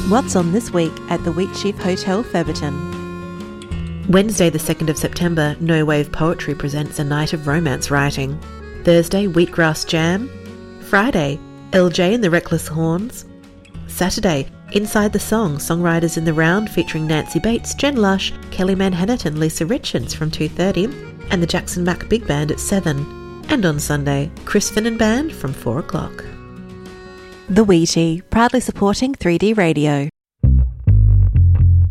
What's on this week at the Wheatsheaf Hotel, Furberton? Wednesday the 2nd of September, No Wave Poetry presents a night of romance writing. Thursday, Wheatgrass Jam. Friday, LJ and the Reckless Horns. Saturday, Inside the Song, Songwriters in the Round featuring Nancy Bates, Jen Lush, Kelly Manhattan and Lisa Richards from 2:30 and the Jackson Mack Big Band at 7. And on Sunday, Chris Finn and Band from 4 o'clock. The Wheatie, proudly supporting 3D Radio.